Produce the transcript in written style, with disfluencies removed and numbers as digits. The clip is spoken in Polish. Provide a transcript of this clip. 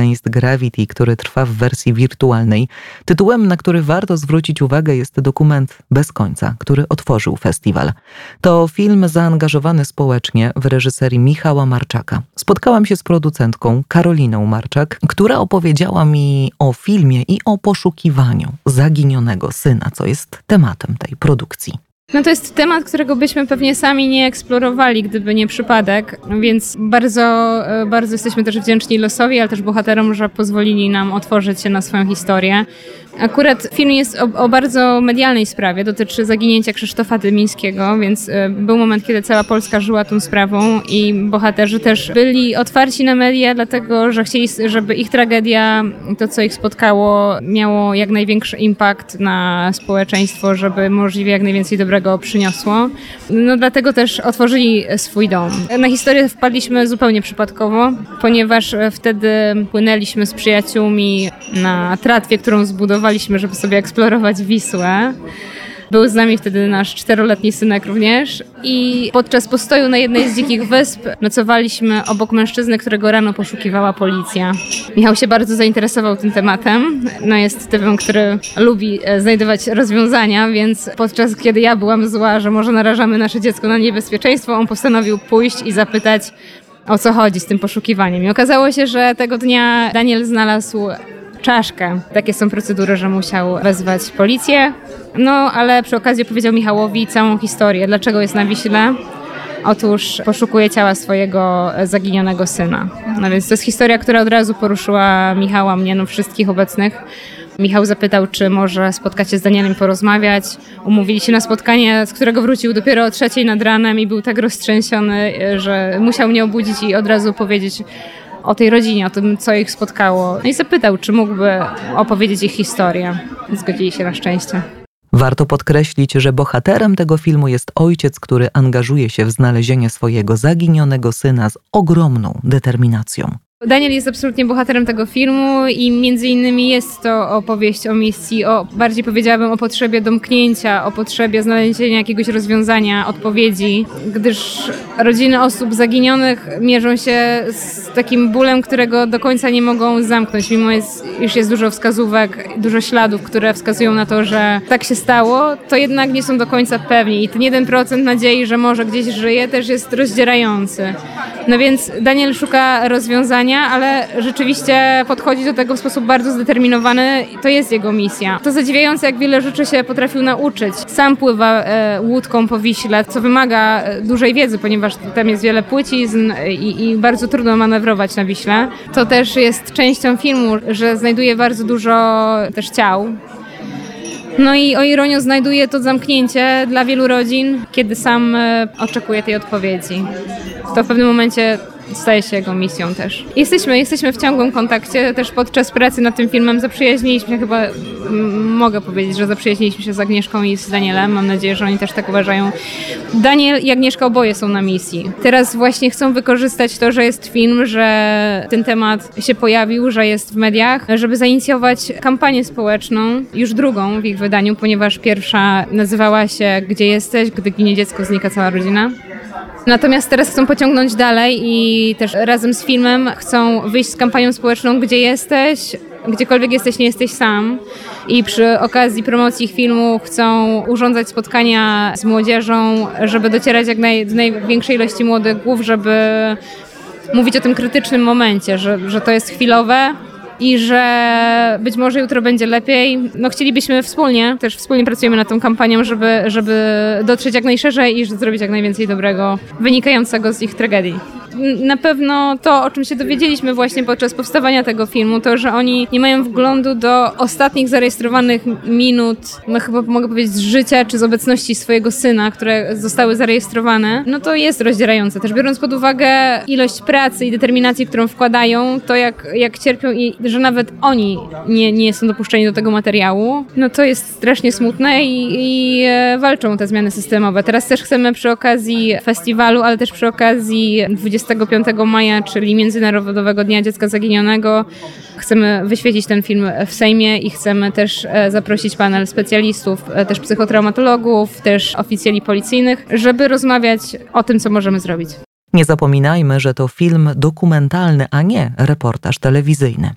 Against Gravity, który trwa w wersji wirtualnej. Tytułem, na który warto zwrócić uwagę, jest dokument Bez końca, który otworzył festiwal. To film zaangażowany społecznie w reżyserii Michała Marczaka. Spotkałam się z producentką Karoliną Marczak, która opowiedziała mi o filmie i o poszukiwaniu zaginionego syna, co jest tematem tej produkcji. No to jest temat, którego byśmy pewnie sami nie eksplorowali, gdyby nie przypadek, więc bardzo jesteśmy też wdzięczni losowi, ale też bohaterom, że pozwolili nam otworzyć się na swoją historię. Akurat film jest o bardzo medialnej sprawie, dotyczy zaginięcia Krzysztofa Tymińskiego, więc był moment, kiedy cała Polska żyła tą sprawą i bohaterzy też byli otwarci na media, dlatego że chcieli, żeby ich tragedia, to co ich spotkało, miało jak największy impact na społeczeństwo, żeby możliwie jak najwięcej dobrego przyniosło. No dlatego też otworzyli swój dom. Na historię wpadliśmy zupełnie przypadkowo, ponieważ wtedy płynęliśmy z przyjaciółmi na tratwie, którą zbudowaliśmy, żeby sobie eksplorować Wisłę. Był z nami wtedy nasz 4-letni synek również i podczas postoju na jednej z dzikich wysp nocowaliśmy obok mężczyzny, którego rano poszukiwała policja. Michał się bardzo zainteresował tym tematem. No jest typem, który lubi znajdować rozwiązania, więc podczas kiedy ja byłam zła, że może narażamy nasze dziecko na niebezpieczeństwo, on postanowił pójść i zapytać, o co chodzi z tym poszukiwaniem. I okazało się, że tego dnia Daniel znalazł czaszkę. Takie są procedury, że musiał wezwać policję. No, ale przy okazji opowiedział Michałowi całą historię. Dlaczego jest na Wiśle? Otóż poszukuje ciała swojego zaginionego syna. No więc to jest historia, która od razu poruszyła Michała, mnie, no wszystkich obecnych. Michał zapytał, czy może spotkać się z Danielem, porozmawiać. Umówili się na spotkanie, z którego wrócił dopiero o 3:00 nad ranem i był tak roztrzęsiony, że musiał mnie obudzić i od razu powiedzieć o tej rodzinie, o tym, co ich spotkało. No i zapytał, czy mógłby opowiedzieć ich historię. Zgodzili się na szczęście. Warto podkreślić, że bohaterem tego filmu jest ojciec, który angażuje się w znalezienie swojego zaginionego syna z ogromną determinacją. Daniel jest absolutnie bohaterem tego filmu i między innymi jest to opowieść o misji, bardziej powiedziałabym o potrzebie domknięcia, o potrzebie znalezienia jakiegoś rozwiązania, odpowiedzi, gdyż rodziny osób zaginionych mierzą się z takim bólem, którego do końca nie mogą zamknąć, mimo iż jest dużo wskazówek, dużo śladów, które wskazują na to, że tak się stało, to jednak nie są do końca pewni i ten 1% nadziei, że może gdzieś żyje, też jest rozdzierający. No więc Daniel szuka rozwiązania, ale rzeczywiście podchodzi do tego w sposób bardzo zdeterminowany. To jest jego misja. To zadziwiające, jak wiele rzeczy się potrafił nauczyć. Sam pływa łódką po Wiśle, co wymaga dużej wiedzy, ponieważ tam jest wiele płycizn i bardzo trudno manewrować na Wiśle. To też jest częścią filmu, że znajduje bardzo dużo też ciał. No i o ironię znajduje to zamknięcie dla wielu rodzin, kiedy sam oczekuje tej odpowiedzi. To w pewnym momencie staje się jego misją też. Jesteśmy w ciągłym kontakcie, też podczas pracy nad tym filmem zaprzyjaźniliśmy się, chyba mogę powiedzieć, że zaprzyjaźniliśmy się z Agnieszką i z Danielem. Mam nadzieję, że oni też tak uważają. Daniel i Agnieszka oboje są na misji. Teraz właśnie chcą wykorzystać to, że jest film, że ten temat się pojawił, że jest w mediach, żeby zainicjować kampanię społeczną, już drugą w ich wydaniu, ponieważ pierwsza nazywała się Gdzie jesteś? Gdy ginie dziecko, znika cała rodzina. Natomiast teraz chcą pociągnąć dalej i też razem z filmem chcą wyjść z kampanią społeczną Gdzie jesteś? Gdziekolwiek jesteś, nie jesteś sam. I przy okazji promocji ich filmu chcą urządzać spotkania z młodzieżą, żeby docierać do największej ilości młodych głów, żeby mówić o tym krytycznym momencie, że to jest chwilowe i że być może jutro będzie lepiej. No chcielibyśmy wspólnie pracujemy nad tą kampanią, żeby dotrzeć jak najszerzej i zrobić jak najwięcej dobrego wynikającego z ich tragedii. Na pewno to, o czym się dowiedzieliśmy właśnie podczas powstawania tego filmu, to, że oni nie mają wglądu do ostatnich zarejestrowanych minut, no chyba mogę powiedzieć z życia czy z obecności swojego syna, które zostały zarejestrowane, no to jest rozdzierające. Też biorąc pod uwagę ilość pracy i determinacji, którą wkładają, to jak cierpią i że nawet oni nie są dopuszczeni do tego materiału, no to jest strasznie smutne i walczą o te zmiany systemowe. Teraz też chcemy przy okazji festiwalu, ale też przy okazji 25 maja, czyli Międzynarodowego Dnia Dziecka Zaginionego, chcemy wyświecić ten film w Sejmie i chcemy też zaprosić panel specjalistów, też psychotraumatologów, też oficjeli policyjnych, żeby rozmawiać o tym, co możemy zrobić. Nie zapominajmy, że to film dokumentalny, a nie reportaż telewizyjny.